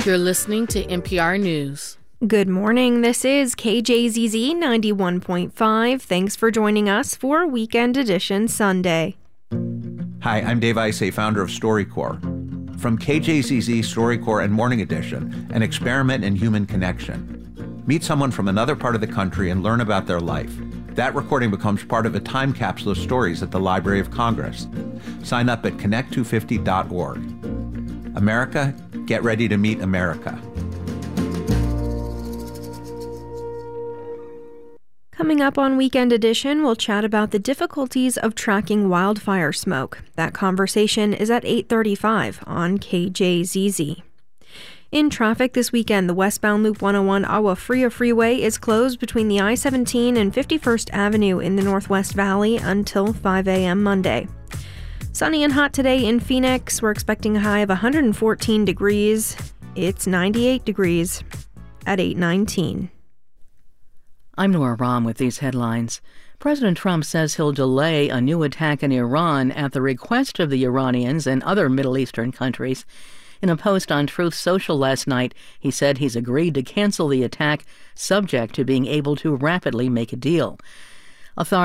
You're listening to NPR News. Good morning. This is KJZZ 91.5. Thanks for joining us for Weekend Edition Sunday. Hi, I'm Dave Isay, founder of StoryCorps. From KJZZ, StoryCorps, and Morning Edition, an experiment in human connection. Meet someone from another part of the country and learn about their life. That recording becomes part of a time capsule of stories at the Library of Congress. Sign up at connect250.org. America, get ready to meet America. Coming up on Weekend Edition, we'll chat about the difficulties of tracking wildfire smoke. That conversation is at 8:35 on KJZZ. In traffic this weekend, the westbound Loop 101 Agua Fria Freeway is closed between the I-17 and 51st Avenue in the Northwest Valley until 5 a.m. Monday. Sunny and hot today in Phoenix. We're expecting a high of 114 degrees. It's 98 degrees at 8:19. I'm Nora Rahm with these headlines. President Trump says he'll delay a new attack in Iran at the request of the Iranians and other Middle Eastern countries. In a post on Truth Social last night, he said he's agreed to cancel the attack, subject to being able to rapidly make a deal. Authorities